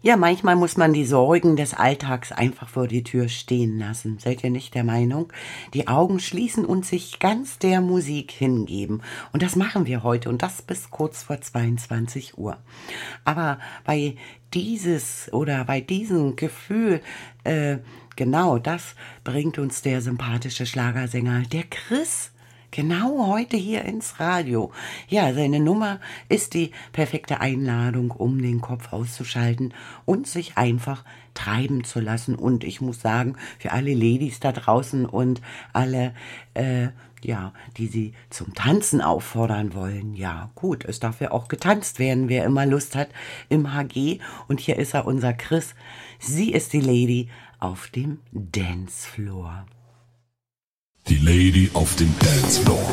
Ja, manchmal muss man die Sorgen des Alltags einfach vor die Tür stehen lassen. Seid ihr nicht der Meinung? Die Augen schließen und sich ganz der Musik hingeben. Und das machen wir heute und das bis kurz vor 22 Uhr. Aber bei diesem Gefühl, genau das bringt uns der sympathische Schlagersänger, der Chris. Genau heute hier ins Radio. Ja, seine Nummer ist die perfekte Einladung, um den Kopf auszuschalten und sich einfach treiben zu lassen. Und ich muss sagen, für alle Ladies da draußen und alle, die sie zum Tanzen auffordern wollen. Ja, gut, es darf ja auch getanzt werden, wer immer Lust hat im HG. Und hier ist er, unser Chris. Sie ist die Lady auf dem Dancefloor. Die Lady auf dem Dancefloor.